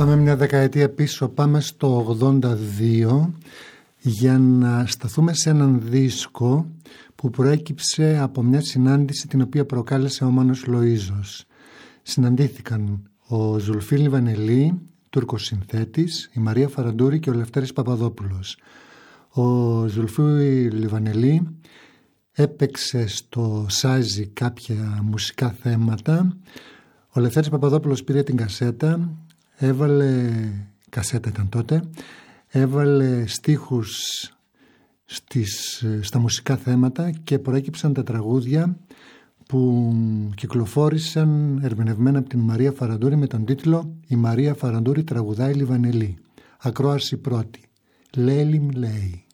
Πάμε μια δεκαετία πίσω, πάμε στο 82 για να σταθούμε σε έναν δίσκο που προέκυψε από μια συνάντηση την οποία προκάλεσε ο Μάνος Λοΐζος. Συναντήθηκαν ο Ζουλφί Λιβανελή, Τούρκος συνθέτης, η Μαρία Φαραντούρη και ο Λευτέρης Παπαδόπουλος. Ο Ζουλφί Λιβανελή έπαιξε στο σάζι κάποια μουσικά θέματα. Ο Λευτέρης Παπαδόπουλος πήρε την κασέτα, κασέτα ήταν τότε, έβαλε στίχους στα μουσικά θέματα και προέκυψαν τα τραγούδια που κυκλοφόρησαν ερμηνευμένα από την Μαρία Φαραντούρη με τον τίτλο «Η Μαρία Φαραντούρη τραγουδάει Λιβανελή». Ακρόαση πρώτη. Λέιλι Μ λέει.